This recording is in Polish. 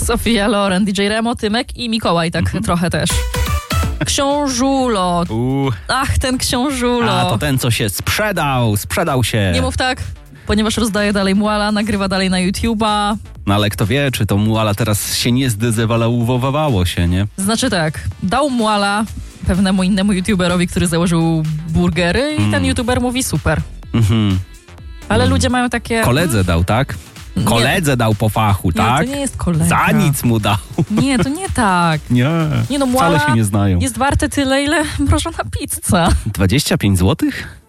Sofia Loren, DJ Remo, Tymek i Mikołaj, tak trochę też. Książulo. Ach, ten Książulo. A, to ten, co się sprzedał się. Nie mów tak, ponieważ rozdaje dalej muala, nagrywa dalej na YouTube'a. No ale kto wie, czy to muala teraz się nie zdezewalowało się, nie? Znaczy tak, dał muala pewnemu innemu YouTuberowi, który założył burgery i ten YouTuber mówi super. Ale ludzie mają takie... Koledze dał, tak? Koledze dał po fachu, tak? Nie, to nie jest kolega. Za nic mu dał. Nie, to nie tak. Nie, no muala wcale się nie znają. jest warte tyle, ile mrożona pizza. 25 złotych?